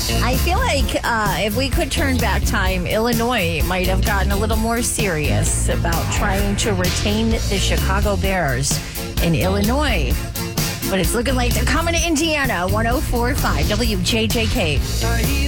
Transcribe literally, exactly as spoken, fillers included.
I feel like uh, if we could turn back time, Illinois might have gotten a little more serious about trying to retain the Chicago Bears in Illinois. But it's looking like they're coming to Indiana, one oh four point five W J J K.